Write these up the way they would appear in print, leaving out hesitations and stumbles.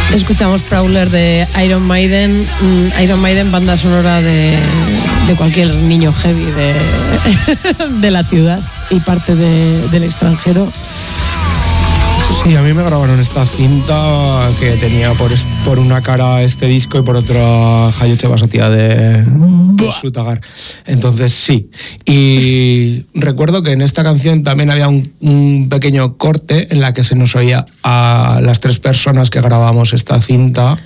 Escuchamos Prowler de Iron Maiden. Iron Maiden, banda sonora de cualquier niño heavy de la ciudad y parte del extranjero. Sí, a mí me grabaron esta cinta que tenía por una cara este disco y por otra Jaioche Basatia de Sutagar. Entonces sí. Y recuerdo que en esta canción también había un pequeño corte en la que se nos oía a las 3 personas que grabamos esta cinta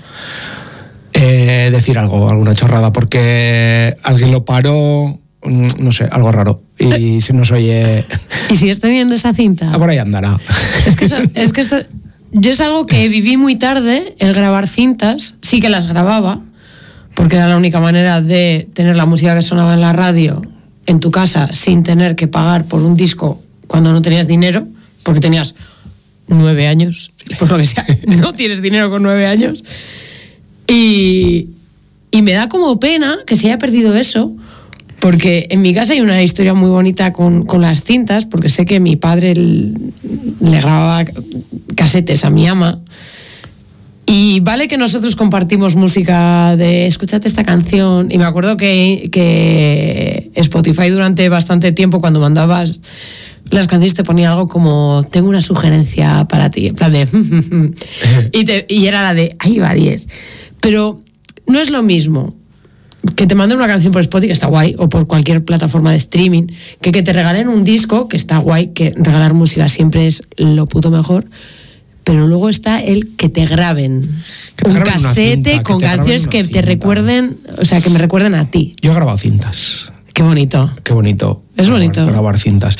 decir alguna chorrada, porque alguien lo paró, no sé, algo raro. Y se nos oye... ¿Y sigues teniendo esa cinta? Por ahí andará. Es que esto... Yo es algo que viví muy tarde, el grabar cintas. Sí que las grababa, porque era la única manera de tener la música que sonaba en la radio en tu casa sin tener que pagar por un disco cuando no tenías dinero, porque tenías 9 años, por lo que sea, no tienes dinero con 9 años. Y me da como pena que se haya perdido eso, porque en mi casa hay una historia muy bonita con las cintas, porque sé que mi padre le grababa casetes a mi ama. Y vale que nosotros compartimos música de escúchate esta canción. Y me acuerdo que Spotify durante bastante tiempo, cuando mandabas las canciones, te ponía algo como tengo una sugerencia para ti, en plan de y era la de ahí va 10. Pero no es lo mismo que te manden una canción por Spotify, que está guay, o por cualquier plataforma de streaming, que te regalen un disco, que está guay, que regalar música siempre es lo puto mejor, pero luego está el que te graben un casete con canciones que te recuerden, o sea, que me recuerden a ti. Yo he grabado cintas. Qué bonito. Qué bonito. Es bonito. Grabar cintas.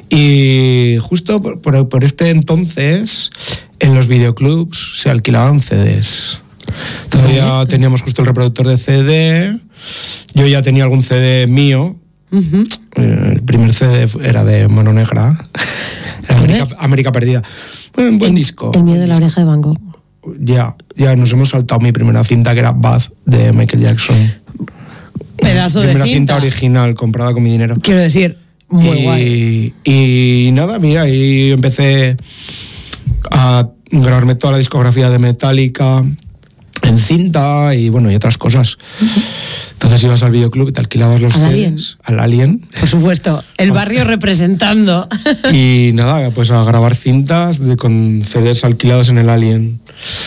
Y justo por este entonces, en los videoclubs se alquilaban CDs. Todavía teníamos justo el reproductor de CD. Yo ya tenía algún CD mío. Uh-huh. El primer CD era de Mano Negra. América Perdida. Buen disco. El miedo de la oreja de Van Gogh. Ya nos hemos saltado mi primera cinta, que era Bath, de Michael Jackson. Pedazo de primera cinta original comprada con mi dinero. Quiero decir, muy guay. Y nada, mira, ahí empecé a grabarme toda la discografía de Metallica en cinta y bueno, y otras cosas. Entonces ibas al videoclub y te alquilabas los CDs. Al Alien. Por supuesto, el barrio representando. Y nada, pues a grabar cintas con CDs alquilados en el Alien.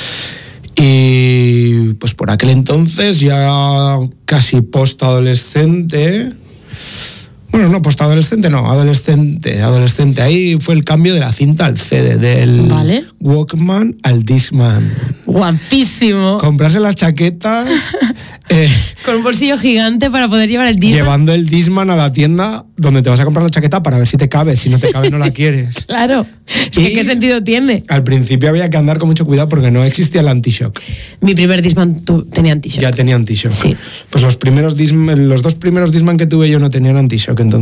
Y pues por aquel entonces, ya casi post-adolescente... Bueno, no, post-adolescente, no, adolescente. Ahí fue el cambio de la cinta al CD, del Walkman al Discman. Guapísimo. Comprarse las chaquetas... con un bolsillo gigante para poder llevar el Discman. Llevando el Discman a la tienda donde te vas a comprar la chaqueta para ver si te cabe. Si no te cabe, no la quieres. Claro. ¿Qué sentido tiene? Al principio había que andar con mucho cuidado porque no existía el anti-shock. Mi primer Discman tenía anti-shock. Ya tenía anti-shock. Sí. Pues los 2 primeros Discman que tuve yo no tenían anti-shock, entonces